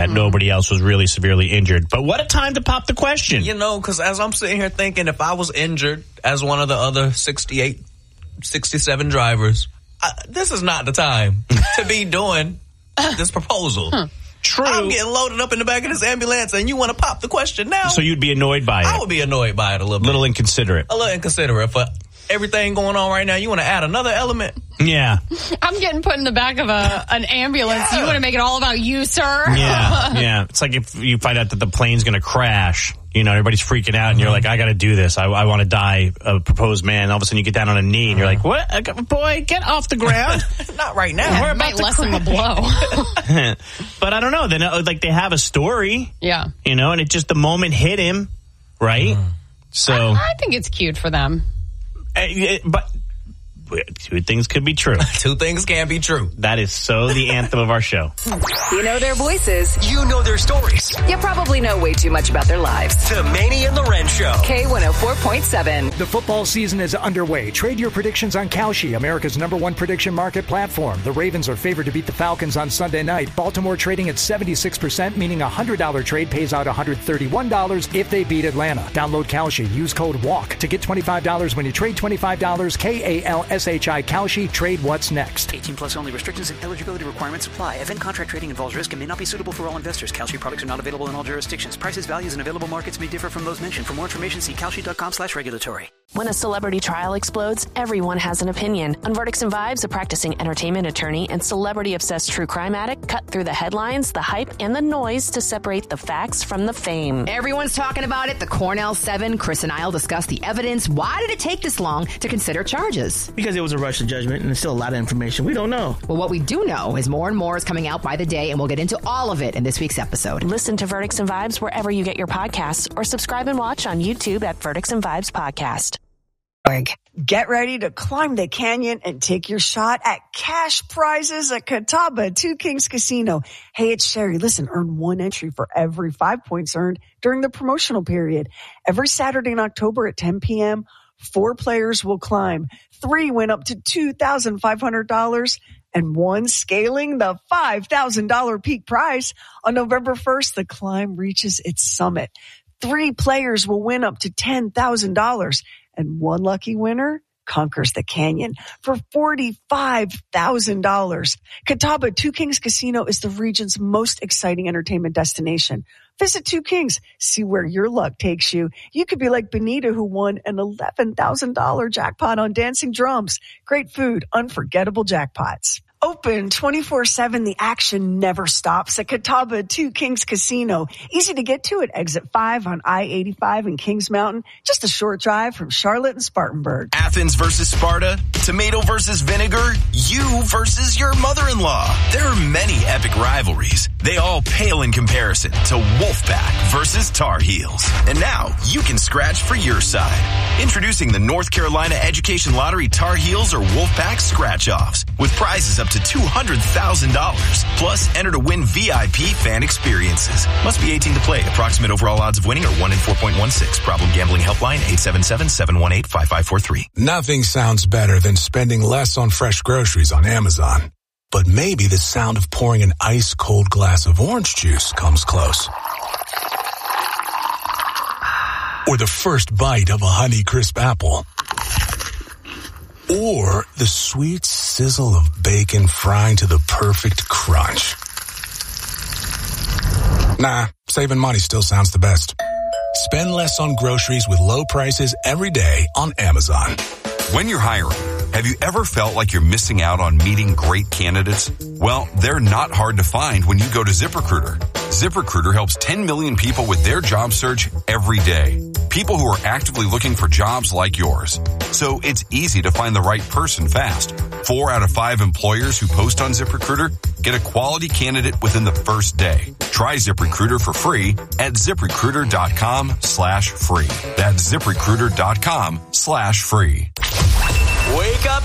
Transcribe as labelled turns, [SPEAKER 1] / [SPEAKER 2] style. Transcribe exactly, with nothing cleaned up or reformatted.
[SPEAKER 1] that nobody else was really severely injured. But what a time to pop the question.
[SPEAKER 2] You know, because as I'm sitting here thinking, if I was injured as one of the other sixty-eight, sixty-seven drivers, I, this is not the time to be doing this proposal.
[SPEAKER 1] Huh. True.
[SPEAKER 2] I'm getting loaded up in the back of this ambulance, and you want to pop the question now?
[SPEAKER 1] So you'd be annoyed by it?
[SPEAKER 2] I would be annoyed by it a little bit.
[SPEAKER 1] A little inconsiderate.
[SPEAKER 2] A little inconsiderate. For everything going on right now, you want to add another element?
[SPEAKER 1] Yeah.
[SPEAKER 3] I'm getting put in the back of a an ambulance. Yeah. You want to make it all about you, sir?
[SPEAKER 1] Yeah, yeah. It's like if you find out that the plane's going to crash. You know, everybody's freaking out, and you're like, I got to do this. I, I want to die a proposed man. And all of a sudden, you get down on a knee, and you're like, what? Boy, get off the ground.
[SPEAKER 2] Not right now.
[SPEAKER 3] Yeah,
[SPEAKER 2] We're
[SPEAKER 3] it
[SPEAKER 2] about
[SPEAKER 3] might
[SPEAKER 2] to
[SPEAKER 3] lessen
[SPEAKER 2] cry.
[SPEAKER 3] the blow.
[SPEAKER 1] But I don't know. Then, like, they have a story.
[SPEAKER 3] Yeah.
[SPEAKER 1] You know, and it just, the moment hit him, right? Mm. So.
[SPEAKER 3] I, I think it's cute for them.
[SPEAKER 1] Uh, but. Two things could be true.
[SPEAKER 2] Two things can be true.
[SPEAKER 1] That is so the anthem of our show.
[SPEAKER 4] You know their voices.
[SPEAKER 5] You know their stories.
[SPEAKER 4] You probably know way too much about their lives.
[SPEAKER 5] The Manny and Loren Show.
[SPEAKER 4] K one oh four point seven.
[SPEAKER 6] The football season is underway. Trade your predictions on Kalshi, America's number one prediction market platform. The Ravens are favored to beat the Falcons on Sunday night. Baltimore trading at seventy-six percent, meaning a one hundred dollars trade pays out one hundred thirty-one dollars if they beat Atlanta. Download Kalshi. Use code WALK to get twenty-five dollars when you trade twenty-five dollars. K A L S H I Kalshi. Trade what's next.
[SPEAKER 7] eighteen plus only. Restrictions and eligibility requirements apply. Event contract trading involves risk and may not be suitable for all investors. Kalshi products are not available in all jurisdictions. Prices, values, and available markets may differ from those mentioned. For more information, see kalshi.com slash regulatory.
[SPEAKER 8] When a celebrity trial explodes, everyone has an opinion. On Verdicts and Vibes, a practicing entertainment attorney and celebrity-obsessed true crime addict cut through the headlines, the hype, and the noise to separate the facts from the fame.
[SPEAKER 9] Everyone's talking about it. The Cornell Seven. Chris and I'll discuss the evidence. Why did it take this long to consider charges?
[SPEAKER 10] Because it was a rush to judgment, and there's still a lot of information we don't know.
[SPEAKER 9] Well, what we do know is more and more is coming out by the day, and we'll get into all of it in this week's episode.
[SPEAKER 8] Listen to Verdicts and Vibes wherever you get your podcasts, or subscribe and watch on YouTube at Verdicts and Vibes Podcast.
[SPEAKER 11] Get ready to climb the canyon and take your shot at cash prizes at Catawba Two Kings Casino. Hey, it's Sherry. Listen, earn one entry for every five points earned during the promotional period. Every Saturday in October at ten p.m., four players will climb. Three win up to two thousand five hundred dollars, and one scaling the five thousand dollars peak prize. On November first, the climb reaches its summit. Three players will win up to ten thousand dollars. And one lucky winner conquers the canyon for forty-five thousand dollars. Catawba Two Kings Casino is the region's most exciting entertainment destination. Visit Two Kings. See where your luck takes you. You could be like Benita, who won an eleven thousand dollars jackpot on Dancing Drums. Great food, unforgettable jackpots. Open twenty-four seven, the action never stops at Catawba Two Kings Casino. Easy to get to at Exit five on I eighty-five in Kings Mountain. Just a short drive from Charlotte and Spartanburg.
[SPEAKER 12] Athens versus Sparta, tomato versus vinegar, you versus your mother-in-law. There are many epic rivalries. They all pale in comparison to Wolfpack versus Tar Heels. And now you can scratch for your side. Introducing the North Carolina Education Lottery Tar Heels or Wolfpack scratch-offs with prizes up to two hundred thousand dollars. Plus, enter to win V I P fan experiences. Must be eighteen to play. Approximate overall odds of winning are one in four point one six. Problem gambling helpline eight seven seven, seven one eight, five five four three.
[SPEAKER 13] Nothing sounds better than spending less on fresh groceries on Amazon. But maybe the sound of pouring an ice-cold glass of orange juice comes close. Or the first bite of a Honeycrisp apple. Or the sweet sizzle of bacon frying to the perfect crunch. Nah, saving money still sounds the best. Spend less on groceries with low prices every day on Amazon.
[SPEAKER 14] When you're hiring, have you ever felt like you're missing out on meeting great candidates? Well, they're not hard to find when you go to ZipRecruiter. ZipRecruiter helps ten million people with their job search every day. People who are actively looking for jobs like yours. So it's easy to find the right person fast. Four out of five employers who post on ZipRecruiter get a quality candidate within the first day. Try ZipRecruiter for free at ZipRecruiter.com slash free. That's ZipRecruiter.com slash free.
[SPEAKER 5] Wake up